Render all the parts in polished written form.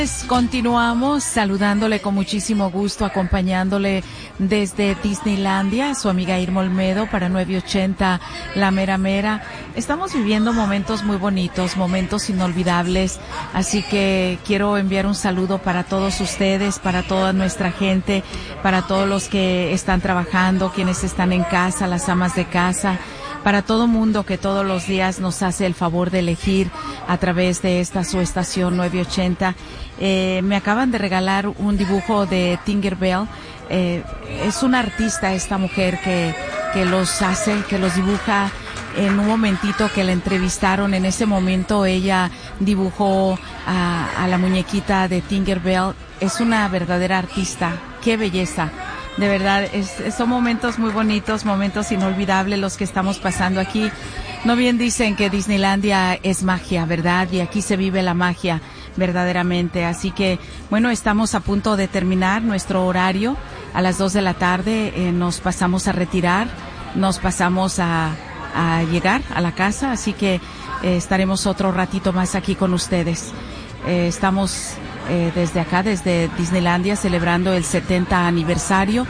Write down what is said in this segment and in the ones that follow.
Continuamos saludándole con muchísimo gusto, acompañándole desde Disneylandia, su amiga Irma Olmedo para 980 La Mera Mera. Estamos viviendo momentos muy bonitos, momentos inolvidables, así que quiero enviar un saludo para todos ustedes, para toda nuestra gente, para todos los que están trabajando, quienes están en casa, las amas de casa, para todo mundo que todos los días nos hace el favor de elegir a través de esta su estación 980. Me acaban de regalar un dibujo de Tinkerbell. Es una artista esta mujer que los hace, que los dibuja. En un momentito que la entrevistaron, en ese momento ella dibujó a la muñequita de Tinkerbell. Es una verdadera artista. ¡Qué belleza! De verdad, son momentos muy bonitos, momentos inolvidables los que estamos pasando aquí. No bien dicen que Disneylandia es magia, ¿verdad? Y aquí se vive la magia verdaderamente. Así que, bueno, estamos a punto de terminar nuestro horario. A las 2 de la tarde nos pasamos a retirar, nos pasamos a llegar a la casa. Así que estaremos otro ratito más aquí con ustedes. Estamos desde acá, desde Disneylandia, celebrando el 70 aniversario,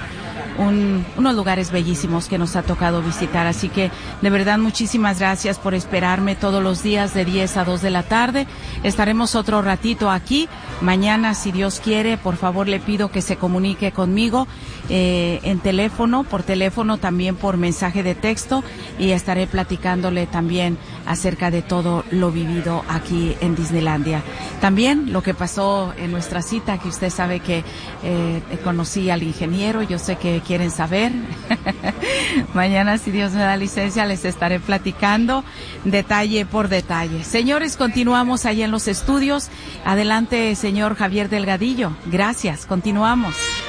unos lugares bellísimos que nos ha tocado visitar, así que de verdad muchísimas gracias por esperarme todos los días de 10 a 2 de la tarde. Estaremos otro ratito aquí. Mañana, si Dios quiere, por favor le pido que se comunique conmigo en teléfono, por teléfono, también por mensaje de texto, y estaré platicándole también acerca de todo lo vivido aquí en Disneylandia. También lo que pasó en nuestra cita, que usted sabe que conocí al ingeniero, yo sé que quieren saber. Mañana, si Dios me da licencia, les estaré platicando detalle por detalle. Señores, continuamos allá en los estudios. Adelante, señor Javier Delgadillo. Gracias, continuamos.